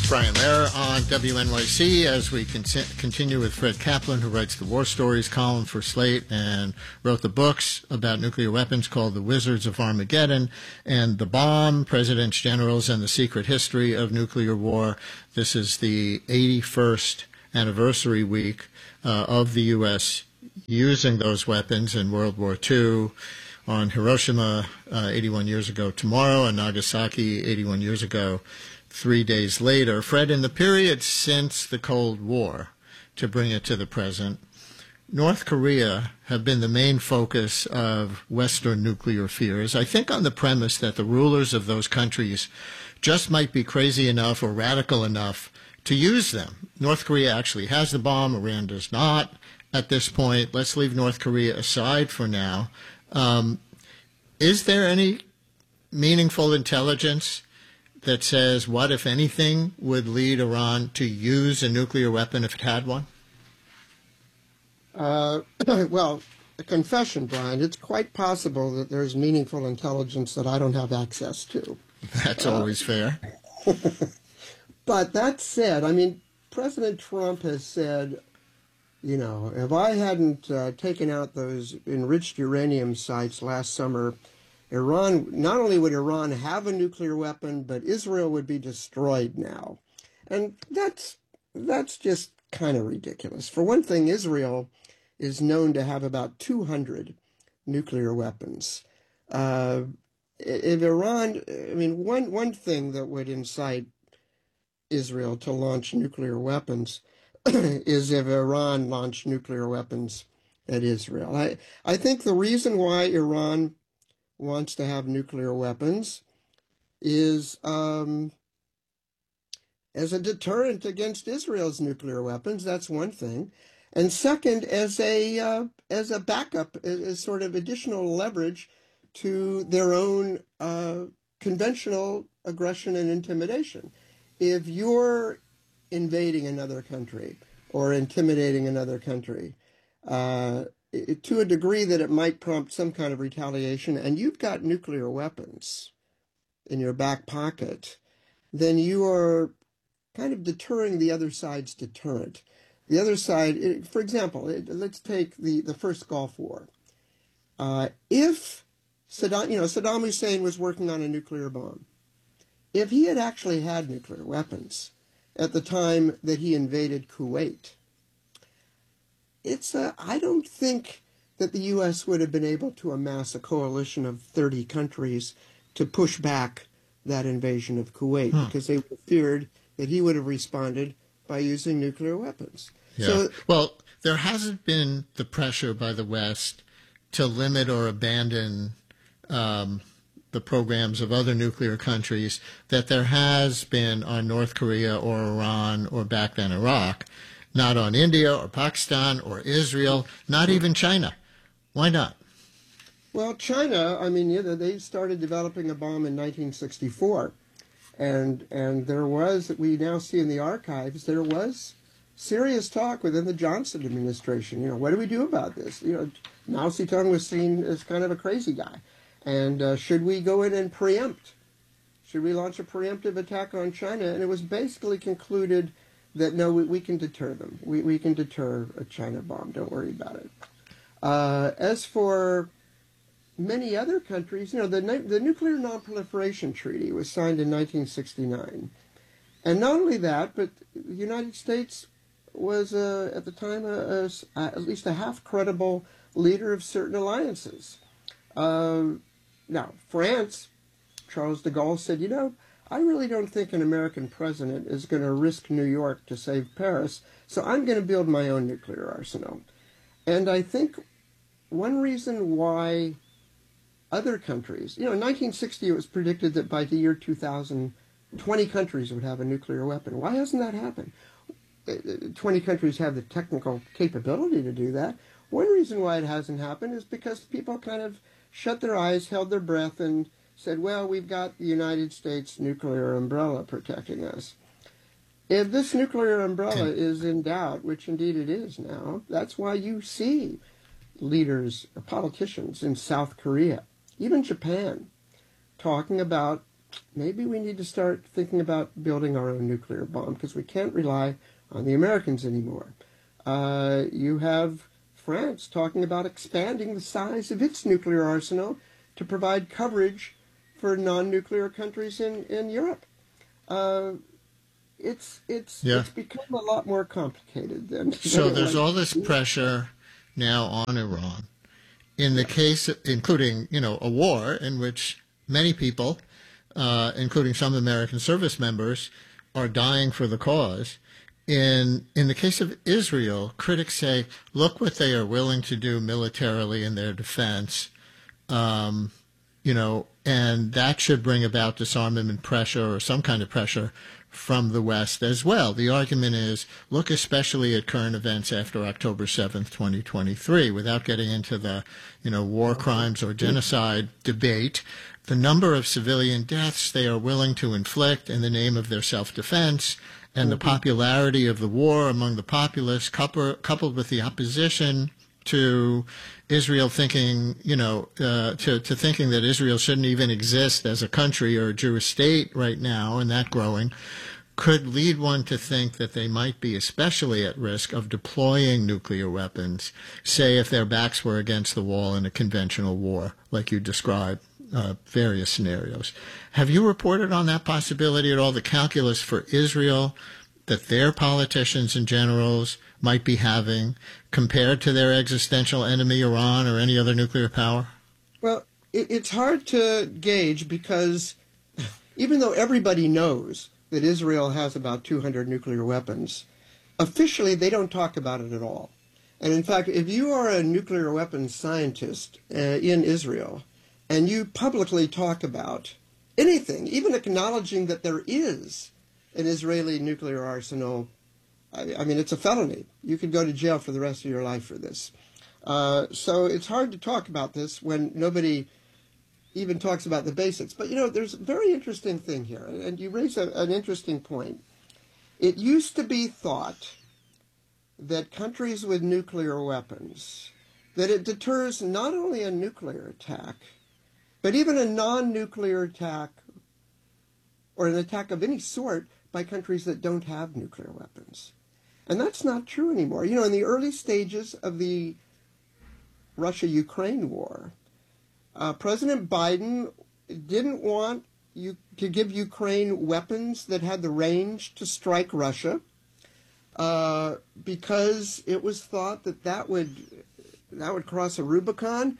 Brian Lehrer on WNYC as we continue with Fred Kaplan, who writes the War Stories column for Slate and wrote the books about nuclear weapons called The Wizards of Armageddon and The Bomb, Presidents, Generals, and the Secret History of Nuclear War. This is the 81st anniversary week of the U.S. using those weapons in World War II. On Hiroshima 81 years ago tomorrow, and Nagasaki 81 years ago 3 days later. Fred, in the period since the Cold War, to bring it to the present, North Korea have been the main focus of Western nuclear fears, I think on the premise that the rulers of those countries just might be crazy enough or radical enough to use them. North Korea actually has the bomb, Iran does not at this point. Let's leave North Korea aside for now. Is there any meaningful intelligence that says what, if anything, would lead Iran to use a nuclear weapon if it had one? Well, a confession, Brian, it's quite possible that there's meaningful intelligence that I don't have access to. That's always fair. But that said, I mean, President Trump has said, you know, if I hadn't taken out those enriched uranium sites last summer, Iran, not only would Iran have a nuclear weapon, but Israel would be destroyed now. And that's just kind of ridiculous. For one thing, Israel is known to have about 200 nuclear weapons. If Iran, I mean, one thing that would incite Israel to launch nuclear weapons is if Iran launched nuclear weapons at Israel. I think the reason why Iran wants to have nuclear weapons is as a deterrent against Israel's nuclear weapons. That's one thing. And second, as a backup, as sort of additional leverage to their own conventional aggression and intimidation. If you're invading another country or intimidating another country to a degree that it might prompt some kind of retaliation, and you've got nuclear weapons in your back pocket, then you are kind of deterring the other side's deterrent. The other side, for example, let's take the first Gulf War. If Saddam Hussein was working on a nuclear bomb, if he had actually had nuclear weapons at the time that he invaded Kuwait, I don't think that the U.S. would have been able to amass a coalition of 30 countries to push back that invasion of Kuwait because they feared that he would have responded by using nuclear weapons. Yeah. So, well, there hasn't been the pressure by the West to limit or abandon the programs of other nuclear countries that there has been on North Korea or Iran or back then Iraq, not on India or Pakistan or Israel, not even China. Why not? Well, China, I mean, they started developing a bomb in 1964. And there was, we now see in the archives, there was serious talk within the Johnson administration. You know, what do we do about this? You know, Mao Zedong was seen as kind of a crazy guy. And should we go in and preempt? Should we launch a preemptive attack on China? And it was basically concluded that, no, we can deter them. We can deter a China bomb. Don't worry about it. As for many other countries, you know, the Nuclear Nonproliferation Treaty was signed in 1969. And not only that, but the United States was, at the time, at least a half-credible leader of certain alliances. Now, France, Charles de Gaulle said, you know, I really don't think an American president is going to risk New York to save Paris, so I'm going to build my own nuclear arsenal. And I think one reason why other countries, you know, in 1960 it was predicted that by the year 2000, 20 countries would have a nuclear weapon. Why hasn't that happened? 20 countries have the technical capability to do that. One reason why it hasn't happened is because people kind of shut their eyes, held their breath, and said, well, we've got the United States nuclear umbrella protecting us. If this nuclear umbrella is in doubt, which indeed it is now, that's why you see leaders, politicians in South Korea, even Japan, talking about maybe we need to start thinking about building our own nuclear bomb because we can't rely on the Americans anymore. You have France talking about expanding the size of its nuclear arsenal to provide coverage for non-nuclear countries in Europe. It's become a lot more complicated than. So there's all this pressure now on Iran. In the case, including a war in which many people, including some American service members, are dying for the cause. In the case of Israel, critics say, look what they are willing to do militarily in their defense, and that should bring about disarmament pressure or some kind of pressure from the West as well. The argument is, look especially at current events after October 7th, 2023, without getting into the, war crimes or genocide debate. The number of civilian deaths they are willing to inflict in the name of their self-defense and the popularity of the war among the populace, coupled with the opposition to Israel thinking, to thinking that Israel shouldn't even exist as a country or a Jewish state right now, and that growing, could lead one to think that they might be especially at risk of deploying nuclear weapons, say if their backs were against the wall in a conventional war, like you described. Various scenarios. Have you reported on that possibility at all, the calculus for Israel that their politicians and generals might be having compared to their existential enemy, Iran, or any other nuclear power? Well, it's hard to gauge because even though everybody knows that Israel has about 200 nuclear weapons, officially they don't talk about it at all. And in fact, if you are a nuclear weapons scientist in Israel, and you publicly talk about anything, even acknowledging that there is an Israeli nuclear arsenal, I mean, it's a felony. You could go to jail for the rest of your life for this. So it's hard to talk about this when nobody even talks about the basics. But, there's a very interesting thing here, and you raise an interesting point. It used to be thought that countries with nuclear weapons, that it deters not only a nuclear attack, but even a non-nuclear attack or an attack of any sort by countries that don't have nuclear weapons. And that's not true anymore. In the early stages of the Russia-Ukraine war, President Biden didn't want to give Ukraine weapons that had the range to strike Russia because it was thought that would cross a Rubicon.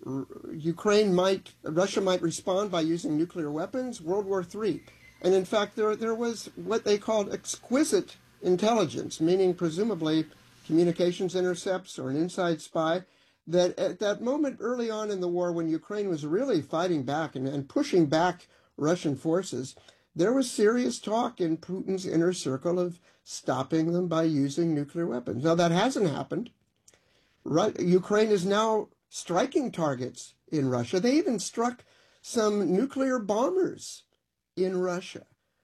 Russia might respond by using nuclear weapons, World War III. And in fact, there was what they called exquisite intelligence, meaning presumably communications intercepts or an inside spy, that at that moment early on in the war when Ukraine was really fighting back and pushing back Russian forces, there was serious talk in Putin's inner circle of stopping them by using nuclear weapons. Now, that hasn't happened. Ukraine is now striking targets in Russia. They even struck some nuclear bombers in Russia.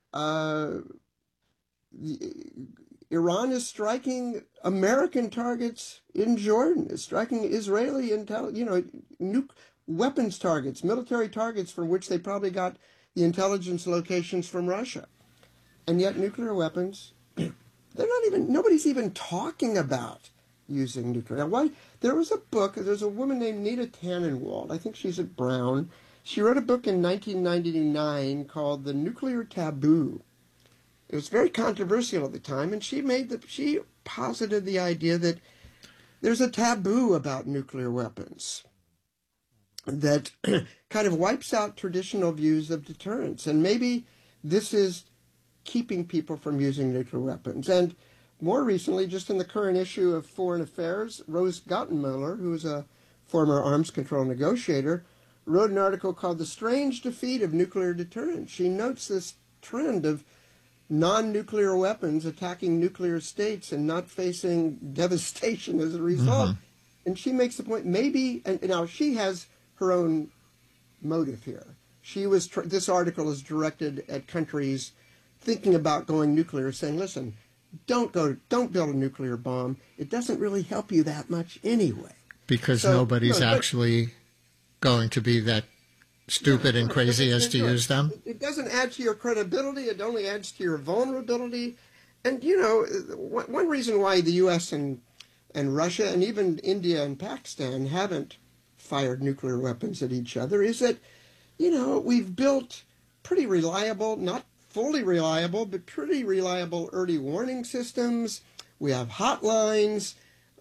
Iran is striking American targets in Jordan, is striking Israeli weapons targets, military targets from which they probably got the intelligence locations from Russia. And yet nuclear weapons, nobody's even talking about using nuclear. Now, why? There's a woman named Nita Tannenwald, I think she's at Brown. She wrote a book in 1999 called The Nuclear Taboo. It was very controversial at the time, and she posited the idea that there's a taboo about nuclear weapons that kind of wipes out traditional views of deterrence. And maybe this is keeping people from using nuclear weapons. And more recently, just in the current issue of Foreign Affairs, Rose Gottenmuller, who is a former arms control negotiator, wrote an article called The Strange Defeat of Nuclear Deterrence. She notes this trend of non-nuclear weapons attacking nuclear states and not facing devastation as a result. Mm-hmm. And she makes the point, maybe, and now she has her own motive here. This article is directed at countries thinking about going nuclear, saying, listen, don't build a nuclear bomb. It doesn't really help you that much anyway. Because nobody's actually going to be that stupid and crazy as to use them? It doesn't add to your credibility. It only adds to your vulnerability. And, one reason why the U.S. and Russia and even India and Pakistan haven't fired nuclear weapons at each other is that, we've built pretty reliable, not fully reliable, but pretty reliable early warning systems. We have hotlines.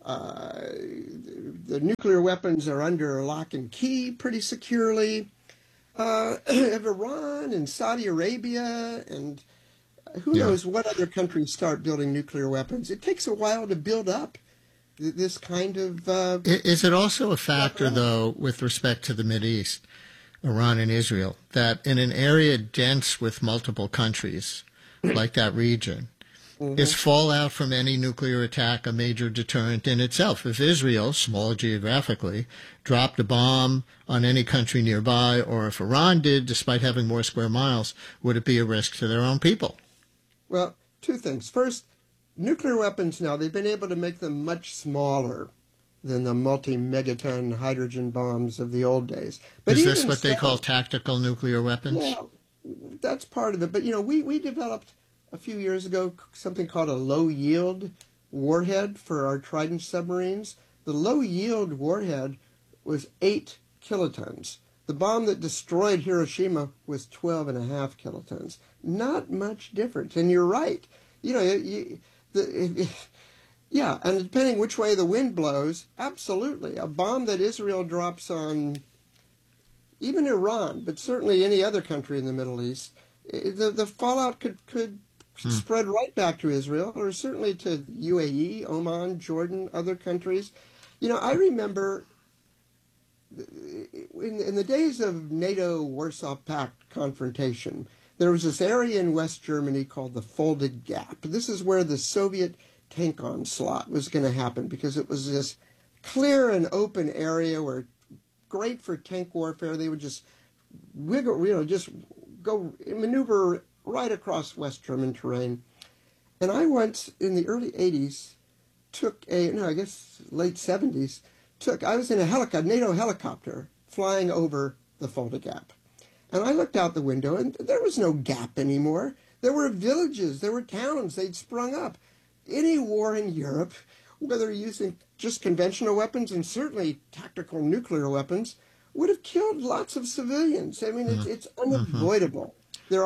The nuclear weapons are under lock and key pretty securely. Of Iran and Saudi Arabia and who knows what other countries start building nuclear weapons. It takes a while to build up this kind of... Is it also a factor, though, with respect to the Mideast, Iran and Israel, that in an area dense with multiple countries, like that region, is fallout from any nuclear attack a major deterrent in itself? If Israel, small geographically, dropped a bomb on any country nearby, or if Iran did, despite having more square miles, would it be a risk to their own people? Well, two things. First, nuclear weapons now, they've been able to make them much smaller than the multi-megaton hydrogen bombs of the old days. But is this what they call tactical nuclear weapons? Yeah, that's part of it. But, we developed a few years ago something called a low-yield warhead for our Trident submarines. The low-yield warhead was 8 kilotons. The bomb that destroyed Hiroshima was 12.5 kilotons. Not much difference. And you're right. And depending which way the wind blows, absolutely. A bomb that Israel drops on even Iran, but certainly any other country in the Middle East, the fallout could spread right back to Israel, or certainly to UAE, Oman, Jordan, other countries. I remember in the days of NATO-Warsaw Pact confrontation, there was this area in West Germany called the Folded Gap. This is where the Soviet tank onslaught was going to happen because it was this clear and open area where great for tank warfare. They would just just go maneuver right across West German terrain. And I once, in the early 80s, late 70s, I was in a NATO helicopter flying over the Fulda Gap. And I looked out the window, and there was no gap anymore. There were villages, there were towns, they'd sprung up. Any war in Europe, whether using just conventional weapons and certainly tactical nuclear weapons, would have killed lots of civilians. I mean, it's unavoidable.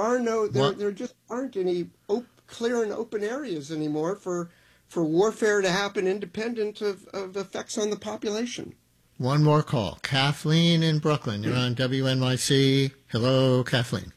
There just aren't any clear and open areas anymore for warfare to happen independent of effects on the population. One more call. Kathleen in Brooklyn. You're on WNYC. Hello, Kathleen.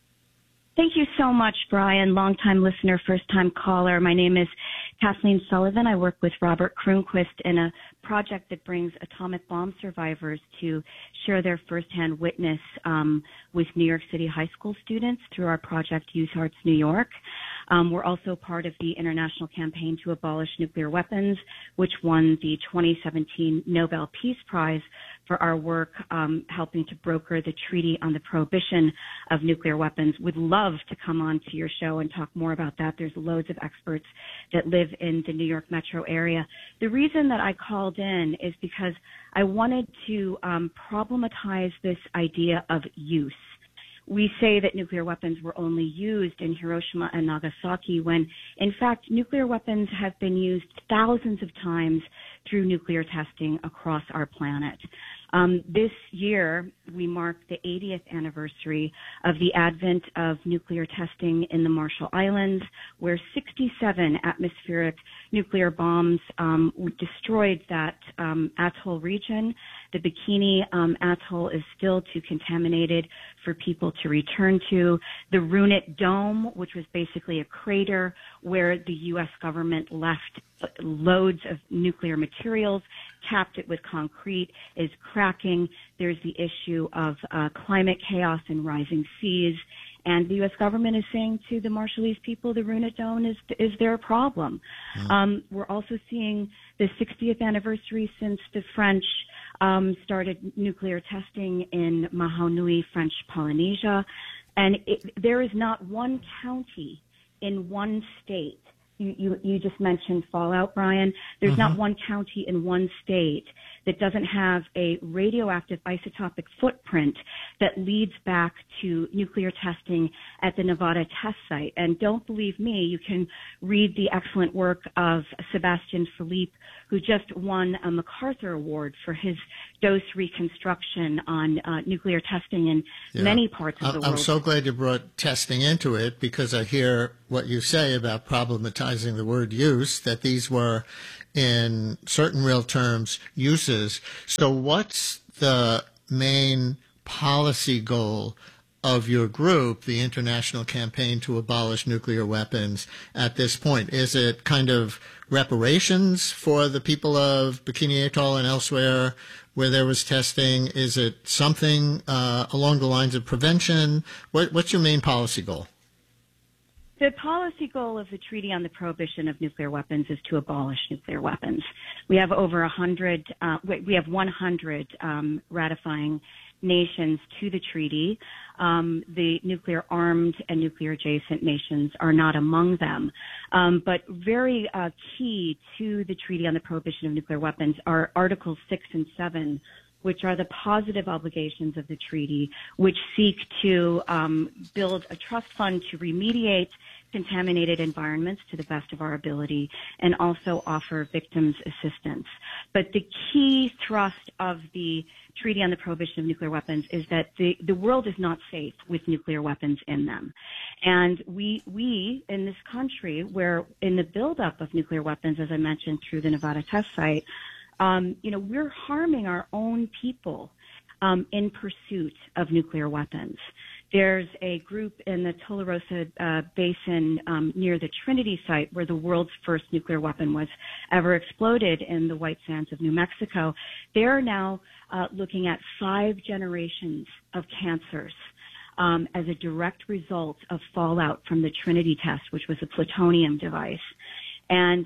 Thank you so much, Brian. Longtime listener, first-time caller. My name is Kathleen Sullivan. I work with Robert Kronquist in a project that brings atomic bomb survivors to share their firsthand witness with New York City high school students through our project Youth Hearts New York. We're also part of the International Campaign to Abolish Nuclear Weapons, which won the 2017 Nobel Peace Prize for our work helping to broker the Treaty on the Prohibition of Nuclear Weapons. Would love to come on to your show and talk more about that. There's loads of experts that live in the New York metro area. The reason that I called in is because I wanted to problematize this idea of use. We say that nuclear weapons were only used in Hiroshima and Nagasaki when, in fact, nuclear weapons have been used thousands of times through nuclear testing across our planet. This year, we mark the 80th anniversary of the advent of nuclear testing in the Marshall Islands, where 67 atmospheric nuclear bombs destroyed that atoll region. The Bikini Atoll is still too contaminated for people to return to. The Runit Dome, which was basically a crater where the U.S. government left loads of nuclear materials, capped it with concrete, is cracking. There's the issue of climate chaos and rising seas. And the U.S. government is saying to the Marshallese people, the Runit Dome is their problem. We're also seeing the 60th anniversary since the French started nuclear testing in Mahonui, French Polynesia. And there is not one county in one state. You just mentioned fallout, Brian. There's not one county in one state that doesn't have a radioactive isotopic footprint that leads back to nuclear testing at the Nevada test site. And don't believe me, you can read the excellent work of Sebastian Philippe, who just won a MacArthur Award for his dose reconstruction on nuclear testing in many parts of the world. I'm so glad you brought testing into it, because I hear what you say about problematizing the word use, that these were, in certain real terms, uses. So what's the main policy goal of your group, the International Campaign to Abolish Nuclear Weapons, at this point? Is it kind of reparations for the people of Bikini Atoll and elsewhere where there was testing? Is it something along the lines of prevention? What's your main policy goal? The policy goal of the Treaty on the Prohibition of Nuclear Weapons is to abolish nuclear weapons. We have over 100, we have 100 ratifying nations to the treaty. The nuclear armed and nuclear adjacent nations are not among them. But very key to the Treaty on the Prohibition of Nuclear Weapons are Articles 6 and 7, which are the positive obligations of the treaty, which seek to build a trust fund to remediate contaminated environments to the best of our ability and also offer victims assistance. But the key thrust of the Treaty on the Prohibition of Nuclear Weapons is that the world is not safe with nuclear weapons in them. And we in this country, where in the buildup of nuclear weapons, as I mentioned, through the Nevada test site, we're harming our own people in pursuit of nuclear weapons. There's a group in the Tularosa Basin near the Trinity site where the world's first nuclear weapon was ever exploded in the White Sands of New Mexico. They're now looking at 5 generations of cancers as a direct result of fallout from the Trinity test, which was a plutonium device. And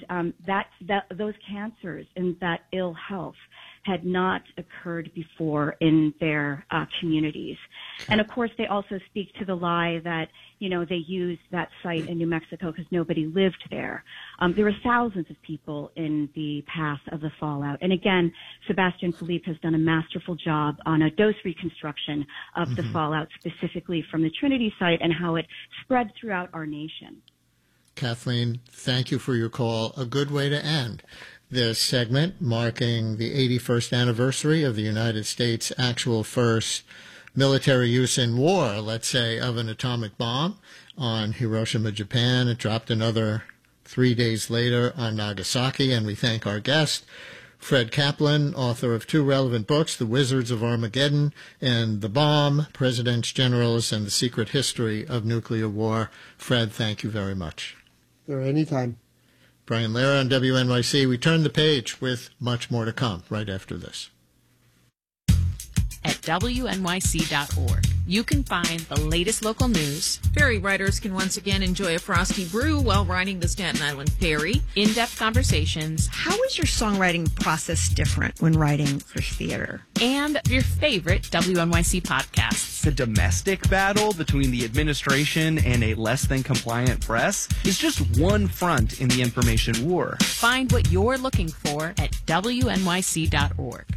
those cancers and that ill health had not occurred before in their communities. And of course, they also speak to the lie that, they used that site in New Mexico because nobody lived there. There were thousands of people in the path of the fallout. And again, Sebastian Philippe has done a masterful job on a dose reconstruction of the fallout, specifically from the Trinity site and how it spread throughout our nation. Kathleen, thank you for your call. A good way to end this segment, marking the 81st anniversary of the United States' actual first military use in war, let's say, of an atomic bomb on Hiroshima, Japan. It dropped another 3 days later on Nagasaki, and we thank our guest, Fred Kaplan, author of 2 relevant books, The Wizards of Armageddon and The Bomb, Presidents, Generals, and the Secret History of Nuclear War. Fred, thank you very much. Anytime. Brian Lehrer on WNYC. We turn the page with much more to come right after this. At WNYC.org, you can find the latest local news. Ferry riders can once again enjoy a frosty brew while riding the Staten Island Ferry. In-depth conversations. How is your songwriting process different when writing for theater? And your favorite WNYC podcasts. The domestic battle between the administration and a less-than-compliant press is just one front in the information war. Find what you're looking for at WNYC.org.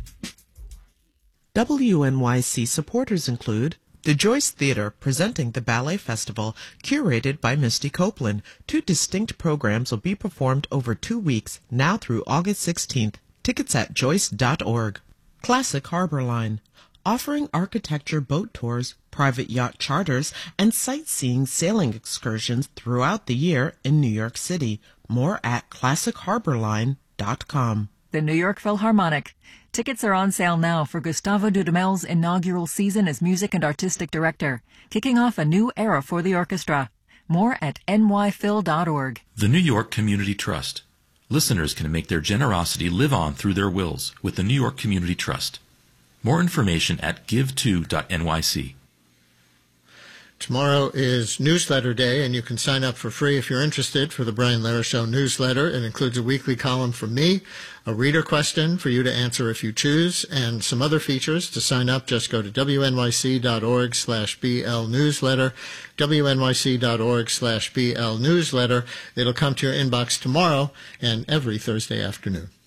WNYC supporters include the Joyce Theater presenting the Ballet Festival, curated by Misty Copeland. 2 distinct programs will be performed over 2 weeks, now through August 16th. Tickets at joyce.org. Classic Harbor Line, offering architecture boat tours, private yacht charters, and sightseeing sailing excursions throughout the year in New York City. More at classichairborline.com. The New York Philharmonic. Tickets are on sale now for Gustavo Dudamel's inaugural season as music and artistic director, kicking off a new era for the orchestra. More at nyphil.org. The New York Community Trust. Listeners can make their generosity live on through their wills with the New York Community Trust. More information at give2.nyc. Tomorrow is newsletter day, and you can sign up for free if you're interested for the Brian Lehrer Show newsletter. It includes a weekly column from me, a reader question for you to answer if you choose, and some other features. To sign up, just go to wnyc.org/BL-newsletter, wnyc.org/BL-newsletter. It'll come to your inbox tomorrow and every Thursday afternoon.